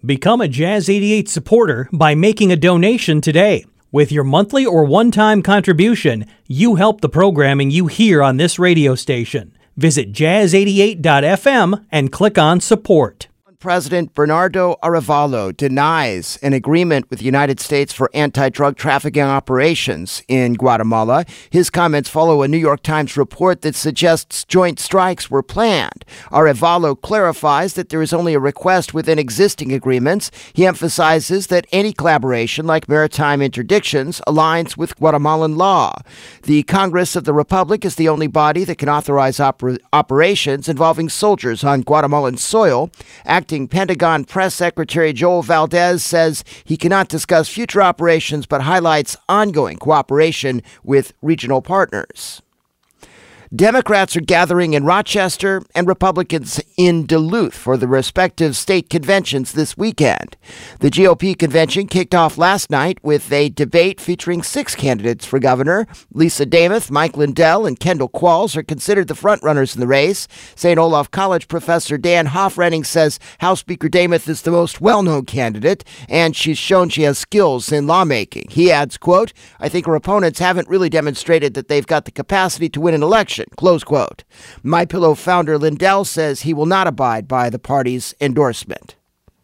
Become a Jazz 88 supporter by making a donation today. With your monthly or one-time contribution, you help the programming you hear on this radio station. Visit jazz88.fm and click on support. President Bernardo Arevalo denies an agreement with the United States for anti-drug trafficking operations in Guatemala. His comments follow a New York Times report that suggests joint strikes were planned. Arevalo clarifies that there is only a request within existing agreements. He emphasizes that any collaboration, like maritime interdictions, aligns with Guatemalan law. The Congress of the Republic is the only body that can authorize operations involving soldiers on Guatemalan soil. Acting Pentagon Press Secretary Joel Valdez says he cannot discuss future operations but highlights ongoing cooperation with regional partners. Democrats are gathering in Rochester and Republicans in Duluth for the respective state conventions this weekend. The GOP convention kicked off last night with a debate featuring 6 candidates for governor. Lisa Damuth, Mike Lindell, and Kendall Qualls are considered the frontrunners in the race. St. Olaf College professor Dan Hoffrenning says House Speaker Damuth is the most well-known candidate, and she's shown she has skills in lawmaking. He adds, quote, "I think her opponents haven't really demonstrated that they've got the capacity to win an election," close quote. MyPillow founder Lindell says he will not abide by the party's endorsement.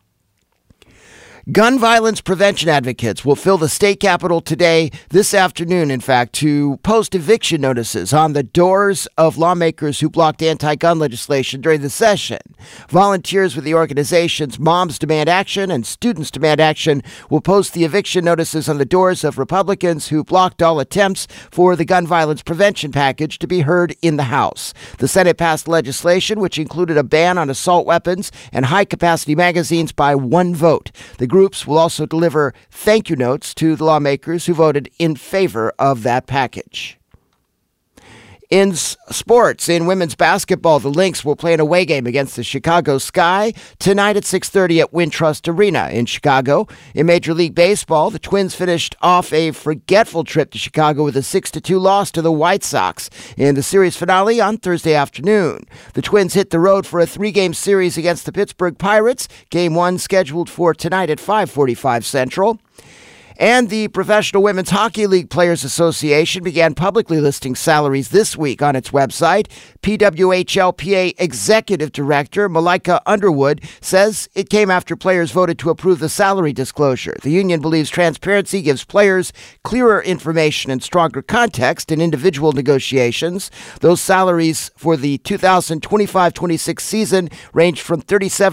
Gun violence prevention advocates will fill the state capitol today, this afternoon, in fact, to post eviction notices on the doors of lawmakers who blocked anti-gun legislation during the session. Volunteers with the organizations Moms Demand Action and Students Demand Action will post the eviction notices on the doors of Republicans who blocked all attempts for the gun violence prevention package to be heard in the House. The Senate passed legislation which included a ban on assault weapons and high-capacity magazines by 1 vote. The groups will also deliver thank you notes to the lawmakers who voted in favor of that package. In sports, in women's basketball, the Lynx will play an away game against the Chicago Sky tonight at 6:30 at Wintrust Arena in Chicago. In Major League Baseball, the Twins finished off a forgetful trip to Chicago with a 6-2 loss to the White Sox in the series finale on Thursday afternoon. The Twins hit the road for a 3-game series against the Pittsburgh Pirates. Game 1 scheduled for tonight at 5:45 Central. And the Professional Women's Hockey League Players Association began publicly listing salaries this week on its website. PWHLPA Executive Director Malika Underwood says it came after players voted to approve the salary disclosure. The union believes transparency gives players clearer information and stronger context in individual negotiations. Those salaries for the 2025-26 season ranged from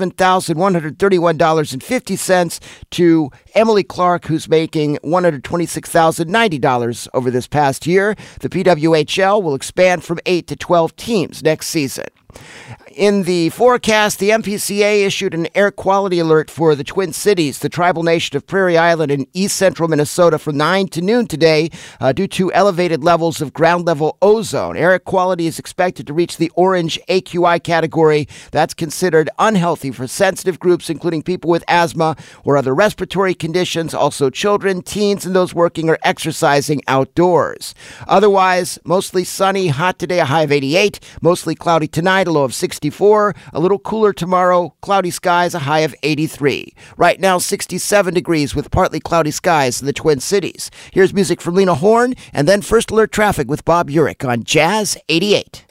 $37,131.50 to Emily Clark, who's making $126,090 over this past year. The PWHL will expand from 8 to 12 teams next season. In the forecast, the MPCA issued an air quality alert for the Twin Cities, the tribal nation of Prairie Island in east central Minnesota, from 9 to noon today due to elevated levels of ground level ozone. Air quality is expected to reach the orange AQI category. That's considered unhealthy for sensitive groups, including people with asthma or other respiratory conditions, also children, teens, and those working or exercising outdoors. Otherwise, mostly sunny, hot today, a high of 88, mostly cloudy tonight, a low of 64, a little cooler tomorrow, cloudy skies, a high of 83. Right now, 67 degrees with partly cloudy skies in the Twin Cities. Here's music from Lena Horne, and then First Alert Traffic with Bob Urich on Jazz 88.